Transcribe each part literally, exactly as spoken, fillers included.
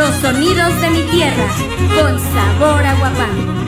los sonidos de mi tierra, con sabor a Huapango.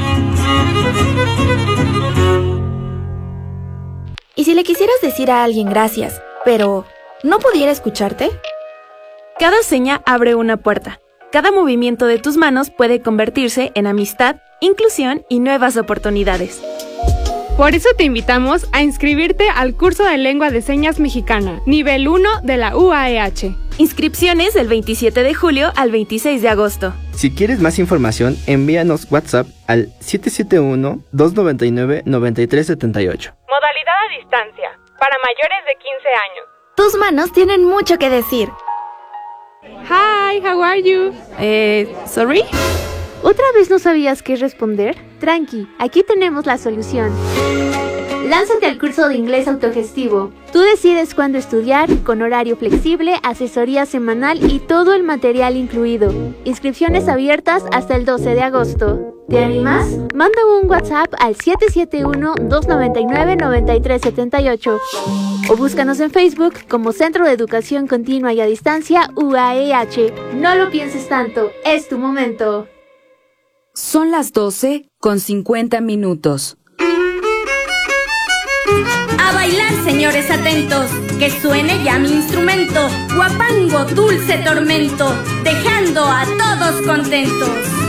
¿Y si le quisieras decir a alguien gracias, pero no pudiera escucharte? Cada seña abre una puerta. Cada movimiento de tus manos puede convertirse en amistad, inclusión y nuevas oportunidades. Por eso te invitamos a inscribirte al curso de Lengua de Señas Mexicana, nivel uno de la U A E H. Inscripciones del veintisiete de julio al veintiséis de agosto. Si quieres más información, envíanos WhatsApp al siete siete uno, dos nueve nueve, nueve tres siete ocho. Modalidad a distancia, para mayores de quince años. Tus manos tienen mucho que decir. Hi, how are you? Eh, ¿sorry? ¿Otra vez no sabías qué responder? Tranqui, aquí tenemos la solución. Lánzate al curso de inglés autogestivo. Tú decides cuándo estudiar, con horario flexible, asesoría semanal y todo el material incluido. Inscripciones abiertas hasta el doce de agosto. ¿Te animas? Manda un WhatsApp al siete siete uno, dos nueve nueve, nueve tres siete ocho o búscanos en Facebook como Centro de Educación Continua y a Distancia U A E H. No lo pienses tanto, es tu momento. Son las doce con cincuenta minutos. A bailar, señores atentos, que suene ya mi instrumento, Huapango, dulce tormento, dejando a todos contentos.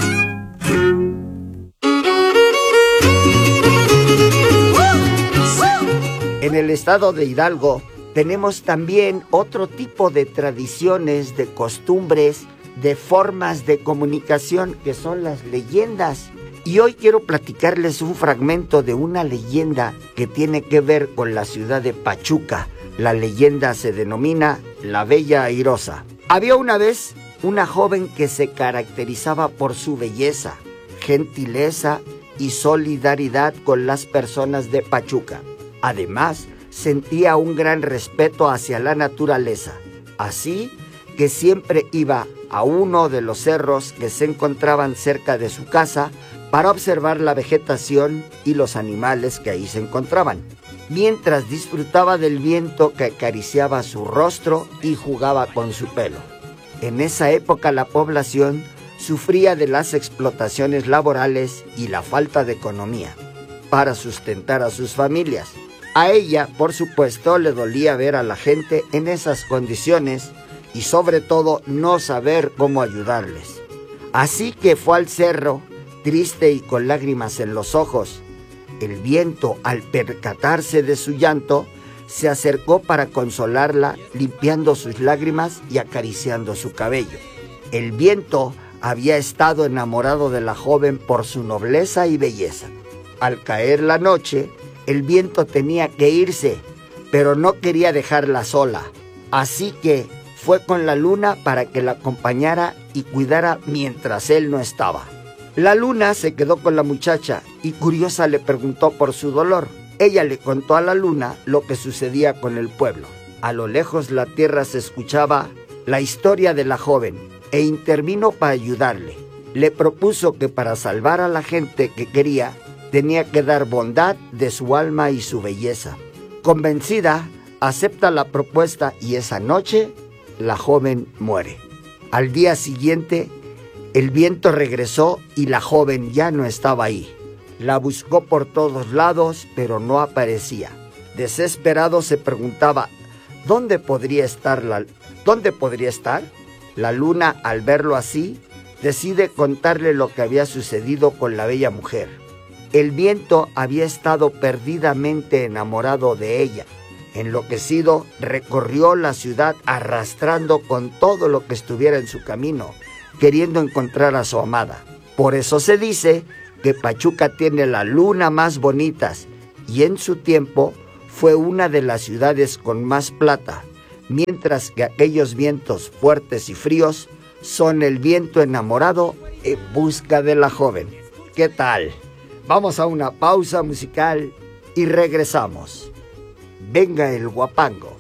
En el estado de Hidalgo tenemos también otro tipo de tradiciones, de costumbres, de formas de comunicación que son las leyendas. Y hoy quiero platicarles un fragmento de una leyenda que tiene que ver con la ciudad de Pachuca. La leyenda se denomina La Bella Airosa. Había una vez una joven que se caracterizaba por su belleza, gentileza y solidaridad con las personas de Pachuca. Además, sentía un gran respeto hacia la naturaleza, así que siempre iba a uno de los cerros que se encontraban cerca de su casa para observar la vegetación y los animales que ahí se encontraban, mientras disfrutaba del viento que acariciaba su rostro y jugaba con su pelo. En esa época la población sufría de las explotaciones laborales y la falta de economía para sustentar a sus familias. A ella, por supuesto, le dolía ver a la gente en esas condiciones y sobre todo no saber cómo ayudarles. Así que fue al cerro, triste y con lágrimas en los ojos. El viento, al percatarse de su llanto, se acercó para consolarla, limpiando sus lágrimas y acariciando su cabello. El viento había estado enamorado de la joven por su nobleza y belleza. Al caer la noche, el viento tenía que irse, pero no quería dejarla sola. Así que fue con la luna para que la acompañara y cuidara mientras él no estaba. La luna se quedó con la muchacha y curiosa le preguntó por su dolor. Ella le contó a la luna lo que sucedía con el pueblo. A lo lejos la tierra se escuchaba la historia de la joven e intervino para ayudarle. Le propuso que para salvar a la gente que quería, tenía que dar bondad de su alma y su belleza. Convencida, acepta la propuesta y esa noche la joven muere. Al día siguiente, el viento regresó y la joven ya no estaba ahí. La buscó por todos lados, pero no aparecía. Desesperado se preguntaba, ¿dónde podría estar la, ¿dónde podría estar? La luna, al verlo así, decide contarle lo que había sucedido con la bella mujer. El viento había estado perdidamente enamorado de ella. Enloquecido, recorrió la ciudad arrastrando con todo lo que estuviera en su camino, queriendo encontrar a su amada. Por eso se dice que Pachuca tiene la luna más bonitas y en su tiempo fue una de las ciudades con más plata, mientras que aquellos vientos fuertes y fríos son el viento enamorado en busca de la joven. ¿Qué tal? Vamos a una pausa musical y regresamos. Venga el Huapango.